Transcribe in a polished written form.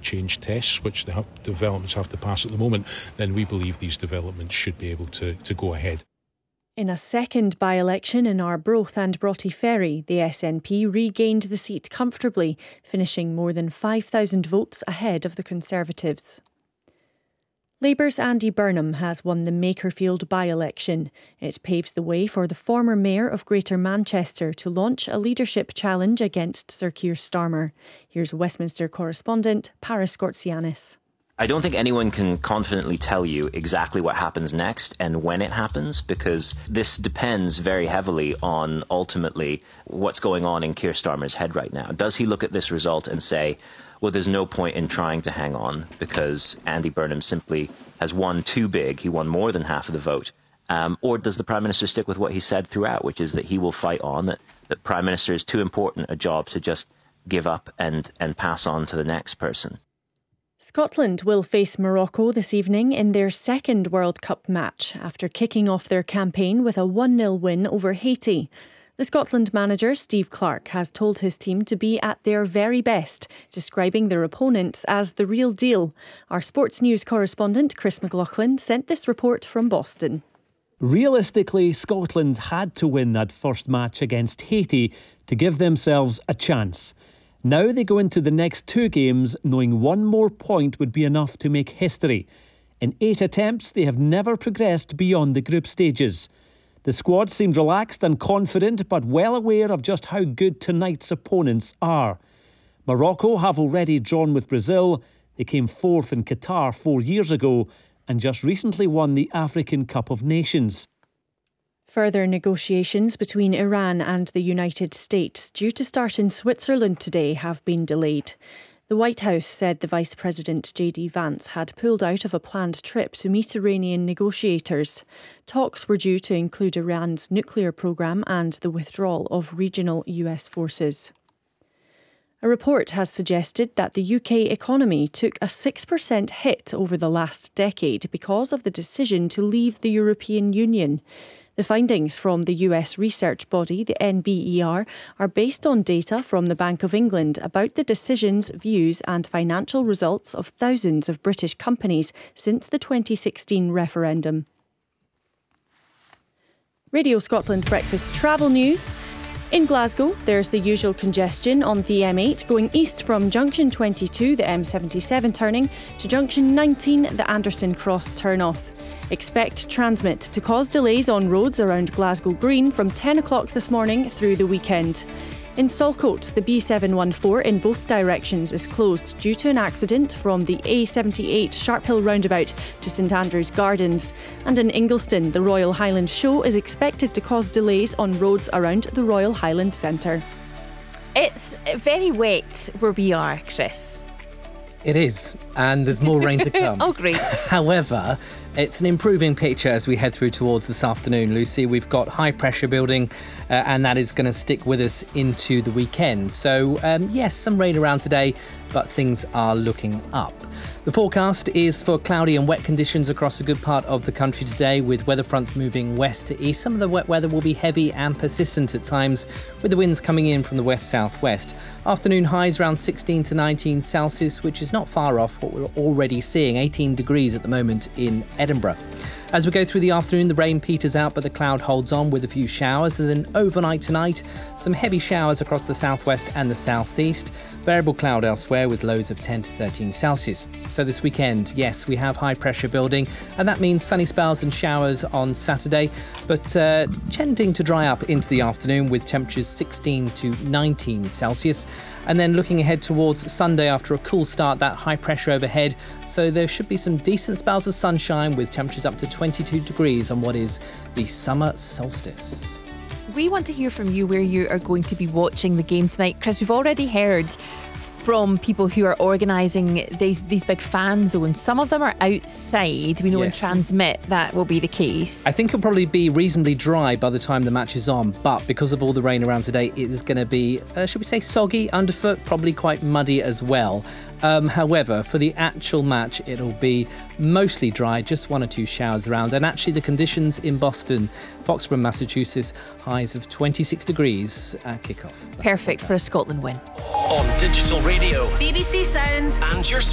change tests, which the developments have to pass at the moment, then we believe these developments should be able to go ahead. In a second by-election in Arbroath and Broughty Ferry, the SNP regained the seat comfortably, finishing more than 5,000 votes ahead of the Conservatives. Labour's Andy Burnham has won the Makerfield by-election. It paves the way for the former mayor of Greater Manchester to launch a leadership challenge against Sir Keir Starmer. Here's Westminster correspondent Paris Skortsianis. I don't think anyone can confidently tell you exactly what happens next and when it happens, because this depends very heavily on ultimately what's going on in Keir Starmer's head right now. Does he look at this result and say, well, there's no point in trying to hang on because Andy Burnham simply has won too big, he won more than half of the vote? Or does the Prime Minister stick with what he said throughout, which is that he will fight on, that Prime Minister is too important a job to just give up and pass on to the next person? Scotland will face Morocco this evening in their second World Cup match after kicking off their campaign with a 1-0 win over Haiti. The Scotland manager, Steve Clarke, has told his team to be at their very best, describing their opponents as the real deal. Our sports news correspondent, Chris McLaughlin, sent this report from Boston. Realistically, Scotland had to win that first match against Haiti to give themselves a chance. Now they go into the next two games knowing one more point would be enough to make history. In 8 attempts, they have never progressed beyond the group stages. The squad seemed relaxed and confident, but well aware of just how good tonight's opponents are. Morocco have already drawn with Brazil. They came fourth in Qatar 4 years ago and just recently won the African Cup of Nations. Further negotiations between Iran and the United States, due to start in Switzerland today, have been delayed. The White House said the Vice President J.D. Vance had pulled out of a planned trip to meet Iranian negotiators. Talks were due to include Iran's nuclear programme and the withdrawal of regional US forces. A report has suggested that the UK economy took a 6% hit over the last decade because of the decision to leave the European Union. The findings from the US research body, the NBER, are based on data from the Bank of England about the decisions, views and financial results of thousands of British companies since the 2016 referendum. Radio Scotland Breakfast Travel News. In Glasgow, there's the usual congestion on the M8 going east from Junction 22, the M77 turning, to Junction 19, the Anderson Cross turn-off. Expect Transmit to cause delays on roads around Glasgow Green from 10 o'clock this morning through the weekend. In Saltcoats, the B714 in both directions is closed due to an accident from the A78 Sharphill roundabout to St Andrew's Gardens. And in Ingliston, the Royal Highland Show is expected to cause delays on roads around the Royal Highland Centre. It's very wet where we are, Chris. It is, and there's more rain to come. Oh, great. However, it's an improving picture as we head through towards this afternoon, Lucy. We've got high pressure building and that is going to stick with us into the weekend. So, yes, some rain around today, but things are looking up. The forecast is for cloudy and wet conditions across a good part of the country today, with weather fronts moving west to east. Some of the wet weather will be heavy and persistent at times, with the winds coming in from the west-southwest. Afternoon highs around 16 to 19 Celsius, which is not far off what we're already seeing, 18 degrees at the moment in Edinburgh. As we go through the afternoon, the rain peters out, but the cloud holds on with a few showers. And then overnight tonight, some heavy showers across the southwest and the southeast. Variable cloud elsewhere with lows of 10 to 13 Celsius. So this weekend, yes, we have high pressure building, and that means sunny spells and showers on Saturday, but tending to dry up into the afternoon with temperatures 16 to 19 Celsius. And then looking ahead towards Sunday after a cool start, that high pressure overhead. So there should be some decent spells of sunshine with temperatures up to 22 degrees on what is the summer solstice. We want to hear from you where you are going to be watching the game tonight. Chris, we've already heard from people who are organising these big fan zones. Some of them are outside. We know in Transmit that will be the case. I think it'll probably be reasonably dry by the time the match is on, but because of all the rain around today, it is going to be, should we say, soggy underfoot, probably quite muddy as well. However, for the actual match, it'll be mostly dry, just 1 or 2 showers around. And actually the conditions in Boston, Foxborough, Massachusetts, highs of 26 degrees at kickoff. Perfect for a Scotland win. On digital radio, BBC Sounds and your